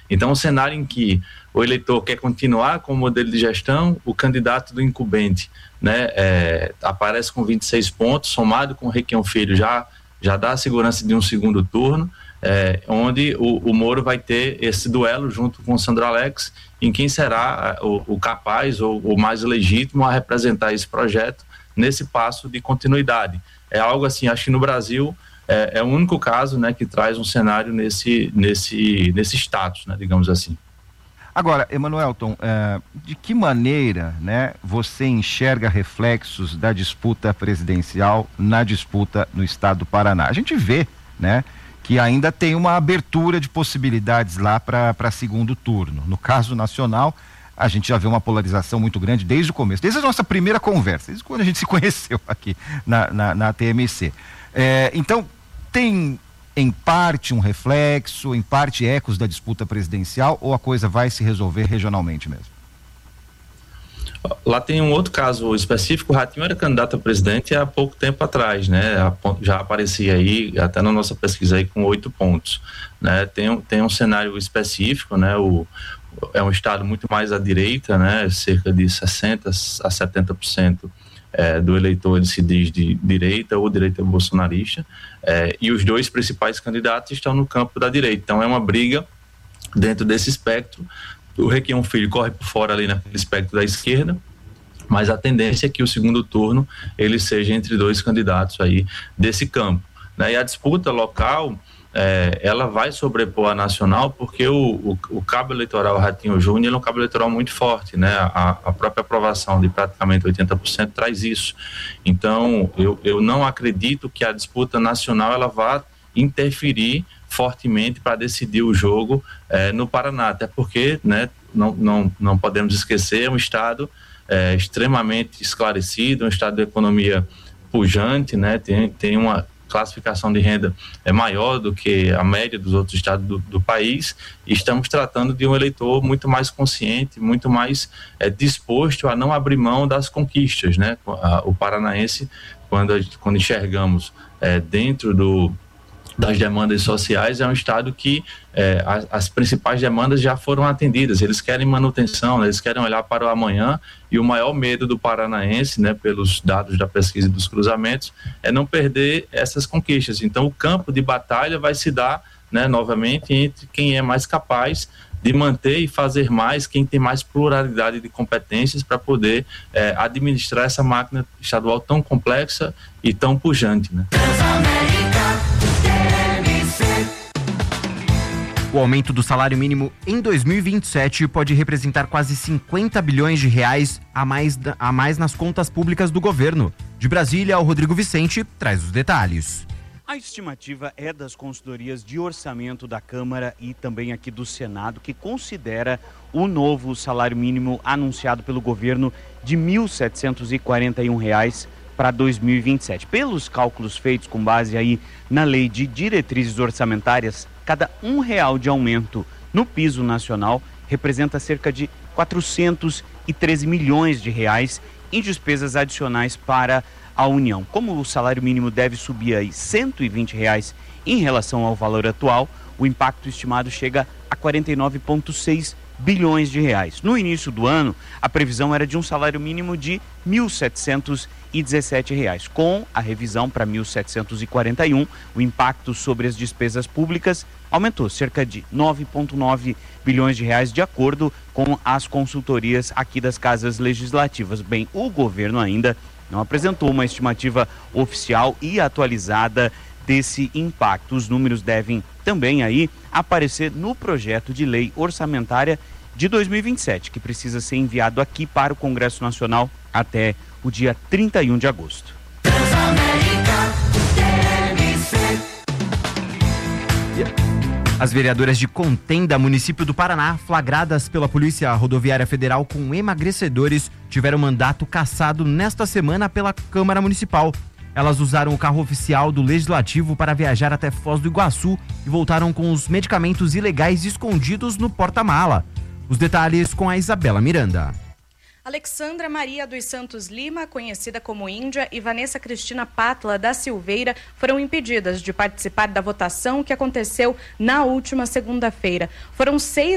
Então, um cenário em que o eleitor quer continuar com o modelo de gestão, o candidato do incumbente, né, aparece com 26 pontos, somado com o Requião Filho, já dá a segurança de um segundo turno, onde o Moro vai ter esse duelo junto com o Sandro Alex, em quem será o capaz ou o mais legítimo a representar esse projeto nesse passo de continuidade. É algo assim, acho que no Brasil é o único caso, né, que traz um cenário nesse status, né, digamos assim. Agora, Emanuelton, de que maneira, né, você enxerga reflexos da disputa presidencial na disputa no estado do Paraná? A gente vê, né, que ainda tem uma abertura de possibilidades lá para segundo turno. No caso nacional, a gente já vê uma polarização muito grande desde o começo, desde a nossa primeira conversa, desde quando a gente se conheceu aqui na TMC. Então, tem em parte um reflexo, em parte ecos da disputa presidencial, ou a coisa vai se resolver regionalmente mesmo? Lá tem um outro caso específico. O Ratinho era candidato a presidente há pouco tempo atrás, né? Já aparecia aí, até na nossa pesquisa aí, com 8 pontos, né? Tem um cenário específico, né? É um estado muito mais à direita, né? Cerca de 60% a 70% do eleitor ele se diz de direita ou direita bolsonarista, e os dois principais candidatos estão no campo da direita. Então é uma briga dentro desse espectro. O Requião Filho corre por fora ali naquele espectro da esquerda, mas a tendência é que o segundo turno ele seja entre dois candidatos aí desse campo, né? E a disputa local ela vai sobrepor a nacional, porque o cabo eleitoral Ratinho Júnior é um cabo eleitoral muito forte, né? A própria aprovação de praticamente 80% traz isso. Então, eu não acredito que a disputa nacional ela vá interferir fortemente para decidir o jogo no Paraná, até porque, né, não podemos esquecer, é um estado extremamente esclarecido, um estado de economia pujante, né? Tem uma classificação de renda maior do que a média dos outros estados do país, e estamos tratando de um eleitor muito mais consciente, muito mais disposto a não abrir mão das conquistas, né? O paranaense, quando enxergamos dentro das demandas sociais, é um estado que as principais demandas já foram atendidas. Eles querem manutenção, eles querem olhar para o amanhã, e o maior medo do paranaense, né, pelos dados da pesquisa e dos cruzamentos, é não perder essas conquistas. Então o campo de batalha vai se dar, né, novamente entre quem é mais capaz de manter e fazer mais, quem tem mais pluralidade de competências para poder administrar essa máquina estadual tão complexa e tão pujante, né? O aumento do salário mínimo em 2027 pode representar quase 50 bilhões de reais a mais nas contas públicas do governo. De Brasília, o Rodrigo Vicente traz os detalhes. A estimativa é das consultorias de orçamento da Câmara e também aqui do Senado, que considera o novo salário mínimo anunciado pelo governo de R$ 1.741 para 2027. Pelos cálculos feitos com base aí na lei de diretrizes orçamentárias, cada R$1 de aumento no piso nacional representa cerca de 413 milhões de reais em despesas adicionais para a União. Como o salário mínimo deve subir aí R$120 em relação ao valor atual, o impacto estimado chega a 49,6 bilhões de reais. No início do ano, a previsão era de um salário mínimo de R$ 1.717. Com a revisão para 1.741, o impacto sobre as despesas públicas aumentou cerca de 9,9 bilhões de reais, de acordo com as consultorias aqui das casas legislativas. Bem, o governo ainda não apresentou uma estimativa oficial e atualizada desse impacto. Os números devem também aí aparecer no projeto de lei orçamentária de 2027, que precisa ser enviado aqui para o Congresso Nacional até o dia 31 de agosto. As vereadoras de Contenda, município do Paraná, flagradas pela Polícia Rodoviária Federal com emagrecedores, tiveram mandato cassado nesta semana pela Câmara Municipal. Elas usaram o carro oficial do Legislativo para viajar até Foz do Iguaçu e voltaram com os medicamentos ilegais escondidos no porta-mala. Os detalhes com a Isabela Miranda. Alexandra Maria dos Santos Lima, conhecida como Índia, e Vanessa Cristina Patla da Silveira foram impedidas de participar da votação que aconteceu na última segunda-feira. Foram 6